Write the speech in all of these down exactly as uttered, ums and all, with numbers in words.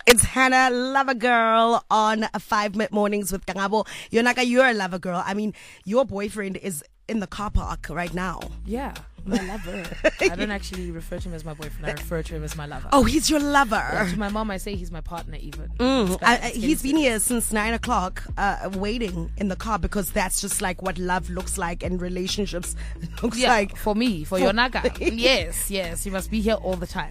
It's Hannah, Lover Girl, on Five Mid Mornings with Kangabo. Yonaka, you're a lover girl. I mean, your boyfriend is in the car park right now. Yeah, my lover. I don't actually refer to him as my boyfriend. I refer to him as my lover. Oh, he's your lover. Yeah, to my mom, I say he's my partner even. Mm, I, I, he's been here since nine o'clock uh, waiting in the car because that's just like what love looks like and relationships looks yeah, like. For me, for, for Yonaka. Yes, yes. You must be here all the time.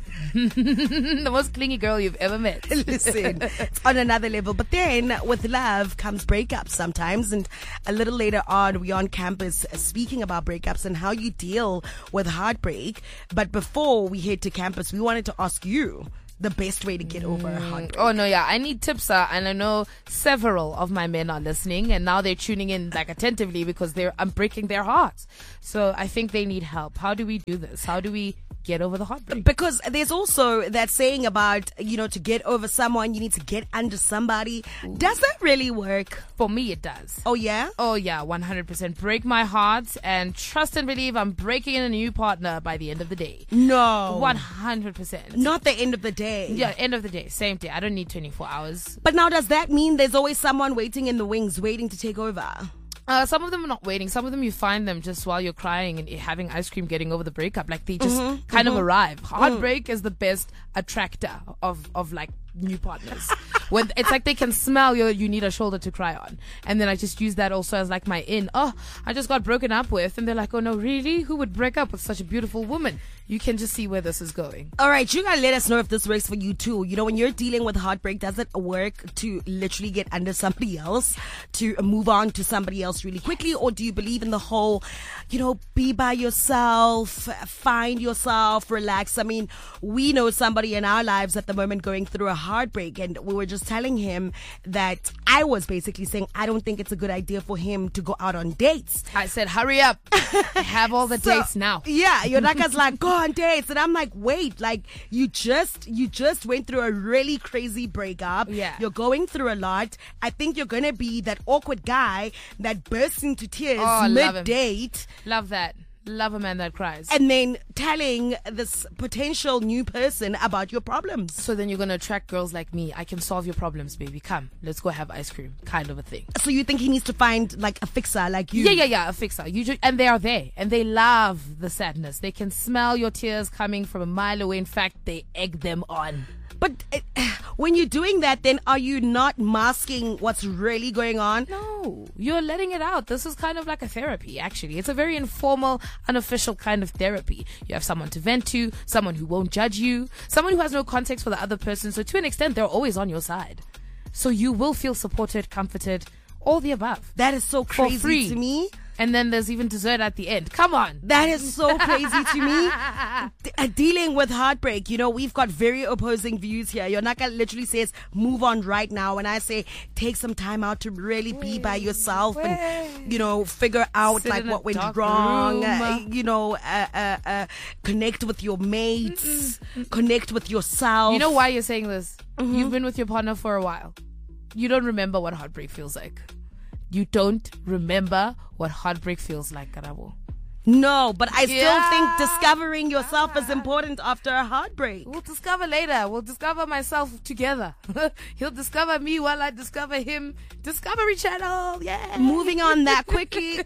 The most clingy girl you've ever met. Listen, it's on another level. But then with love comes breakups sometimes. And a little later on, we're on campus speaking about breakups and how you deal with heartbreak. But before we head to campus, we wanted to ask you the best way to get over a heartbreak. Oh no, yeah, I need tips, uh, and I know several of my men are listening, and now they're tuning in like attentively because they're I'm breaking their hearts. So I think they need help. How do we do this? How do we get over the heartbreak? Because there's also that saying about, you know, to get over someone, you need to get under somebody. Ooh. Does that really work? For me, it does. Oh, yeah? Oh, yeah, one hundred percent. Break my heart and trust and believe I'm breaking in a new partner by the end of the day. No. one hundred percent. Not the end of the day. Yeah, end of the day. Same day. I don't need twenty-four hours. But now, does that mean there's always someone waiting in the wings, waiting to take over? Uh, some of them are not waiting. Some of them you find them just while you're crying and having ice cream, getting over the breakup. Like they just mm-hmm, kind mm-hmm. of arrive. Heartbreak mm. is the best attractor of, of like new partners. When it's like they can smell you, you need a shoulder to cry on. And then I just use that also as like my in. Oh, I just got broken up with. And they're like, oh no, really? Who would break up with such a beautiful woman? You can just see where this is going. All right, you gotta let us know if this works for you too. You know, when you're dealing with heartbreak, does it work to literally get under somebody else, to move on to somebody else really quickly? Or do you believe in the whole, you know, be by yourself, find yourself, relax? I mean, we know somebody in our lives at the moment going through a heartbreak, and we were just telling him that I was basically saying I don't think it's a good idea for him to go out on dates. I said, hurry up. Have all the so, dates now. Yeah, Yonaka's like, go on dates. And I'm like, wait, like you just you just went through a really crazy breakup. Yeah. You're going through a lot. I think you're gonna be that awkward guy that bursts into tears oh, mid-date. Love, love that. Love a man that cries. And then telling this potential new person about your problems. So then you're going to attract girls like me. I can solve your problems, baby. Come, let's go have ice cream, kind of a thing. So you think he needs to find like a fixer like you? Yeah, yeah, yeah, a fixer. You just, and they are there. And they love the sadness. They can smell your tears coming from a mile away. In fact, they egg them on. But uh, when you're doing that, then are you not masking what's really going on? No, you're letting it out. This is kind of like a therapy, actually. It's a very informal, unofficial kind of therapy. You have someone to vent to, someone who won't judge you, someone who has no context for the other person. So to an extent, they're always on your side. So you will feel supported, comforted, all the above. That is so crazy for free. To me. And then there's even dessert at the end. Come on. That is so crazy to me. De- uh, dealing with heartbreak, you know, we've got very opposing views here. Yonaka literally says, move on right now. And I say, take some time out to really be by yourself and, you know, figure out Sit like what went wrong. Uh, you know, uh, uh, uh, connect with your mates, Mm-mm. connect with yourself. You know why you're saying this? Mm-hmm. You've been with your partner for a while. You don't remember what heartbreak feels like. You don't remember what heartbreak feels like, Karabo. No, but I still yeah. think discovering yourself ah. is important after a heartbreak. We'll discover later. We'll discover myself together. He'll discover me while I discover him. Discovery Channel, yeah. Moving on that quickly.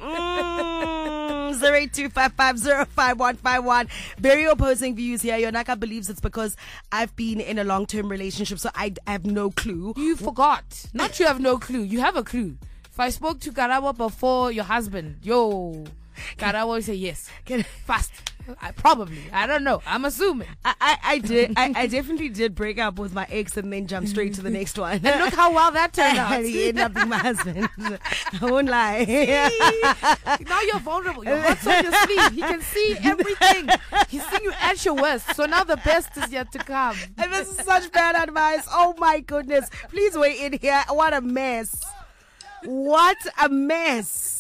mm, zero eight two five five zero five one five one. Very opposing views here. Yonaka believes it's because I've been in a long-term relationship, so I, I have no clue. You forgot. Not you have no clue. You have a clue. If I spoke to Karabo before your husband, yo, Karabo will say yes. Can, Fast. I, probably. I don't know. I'm assuming. I, I, I did. I, I definitely did break up with my ex and then jump straight to the next one. And look how well that turned out. He ended up being my husband. I won't lie. See? Now you're vulnerable. Your heart's on your sleeve. He can see everything. He's seen you at your worst. So now the best is yet to come. And this is such bad advice. Oh my goodness. Please wait in here. What a mess. What a mess.